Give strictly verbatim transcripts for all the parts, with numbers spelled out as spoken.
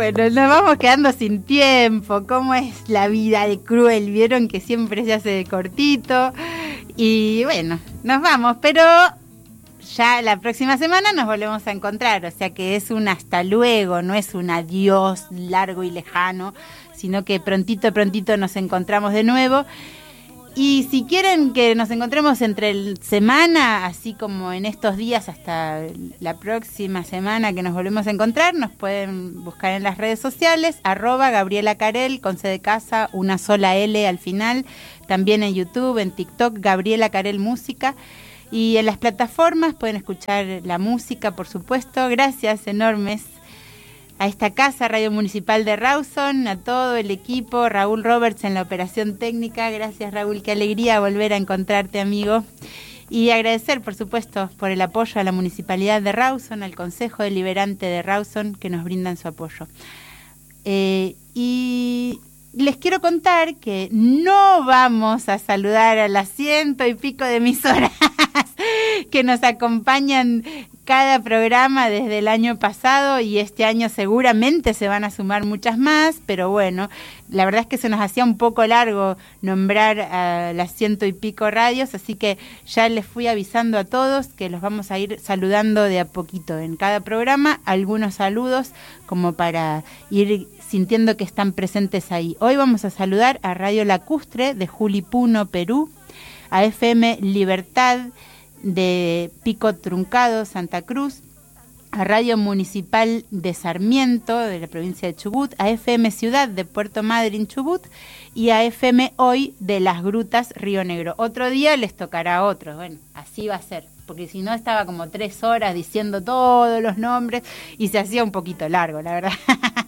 Bueno, nos vamos quedando sin tiempo. ¿Cómo es la vida de cruel? Vieron que siempre se hace cortito. Y bueno, nos vamos, pero ya la próxima semana nos volvemos a encontrar. O sea que es un hasta luego, no es un adiós largo y lejano, sino que prontito, prontito nos encontramos de nuevo. Y si quieren que nos encontremos entre el semana, así como en estos días hasta la próxima semana que nos volvemos a encontrar, nos pueden buscar en las redes sociales, arroba Gabriela Carel, con C de casa, una sola L al final, también en YouTube, en TikTok, Gabriela Carel Música, y en las plataformas pueden escuchar la música, por supuesto. Gracias enormes a esta casa, Radio Municipal de Rawson, a todo el equipo, Raúl Roberts en la operación técnica. Gracias, Raúl, qué alegría volver a encontrarte, amigo. Y agradecer, por supuesto, por el apoyo a la Municipalidad de Rawson, al Consejo Deliberante de Rawson, que nos brindan su apoyo. Eh, y les quiero contar que no vamos a saludar a las ciento y pico de emisoras que nos acompañan cada programa desde el año pasado, y este año seguramente se van a sumar muchas más, pero bueno, la verdad es que se nos hacía un poco largo nombrar a las ciento y pico radios, así que ya les fui avisando a todos que los vamos a ir saludando de a poquito en cada programa, algunos saludos como para ir sintiendo que están presentes ahí. Hoy vamos a saludar a Radio Lacustre de Julipuno, Perú, a F M Libertad de Pico Truncado, Santa Cruz, a Radio Municipal de Sarmiento, de la provincia de Chubut, a F M Ciudad de Puerto Madryn, Chubut, y a F M Hoy de Las Grutas, Río Negro. Otro día les tocará a otros, bueno, así va a ser, porque si no estaba como tres horas diciendo todos los nombres y se hacía un poquito largo, la verdad.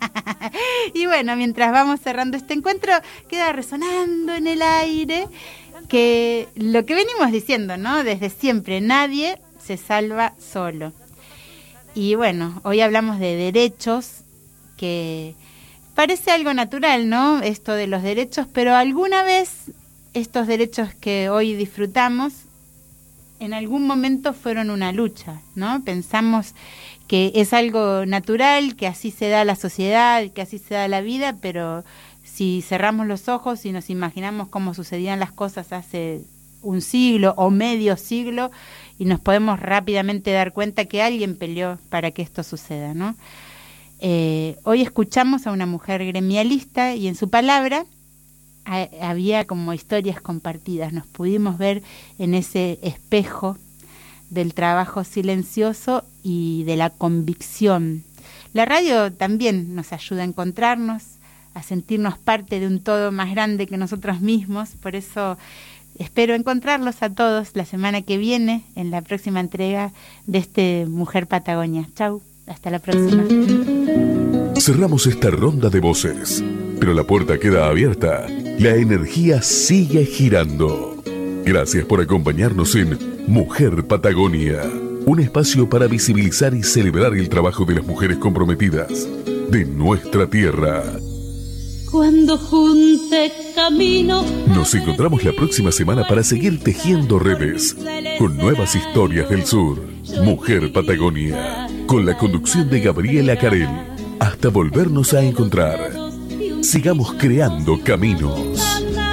Y bueno, mientras vamos cerrando este encuentro, queda resonando en el aire que lo que venimos diciendo, ¿no? Desde siempre, nadie se salva solo. Y bueno, hoy hablamos de derechos, que parece algo natural, ¿no? Esto de los derechos, pero alguna vez estos derechos que hoy disfrutamos, en algún momento fueron una lucha, ¿no? Pensamos que es algo natural, que así se da la sociedad, que así se da la vida, pero si cerramos los ojos y nos imaginamos cómo sucedían las cosas hace un siglo o medio siglo, y nos podemos rápidamente dar cuenta que alguien peleó para que esto suceda, ¿no? Eh, hoy escuchamos a una mujer gremialista y en su palabra a, había como historias compartidas. Nos pudimos ver en ese espejo del trabajo silencioso y de la convicción. La radio también nos ayuda a encontrarnos, a sentirnos parte de un todo más grande que nosotros mismos. Por eso espero encontrarlos a todos la semana que viene en la próxima entrega de este Mujer Patagonia. Chau, hasta la próxima. Cerramos esta ronda de voces, pero la puerta queda abierta. La energía sigue girando. Gracias por acompañarnos en Mujer Patagonia, un espacio para visibilizar y celebrar el trabajo de las mujeres comprometidas de nuestra tierra. Cuando junte camino. Nos encontramos la próxima semana para seguir tejiendo redes con nuevas historias del sur. Mujer Patagonia, con la conducción de Gabriela Carel. Hasta volvernos a encontrar. Sigamos creando caminos.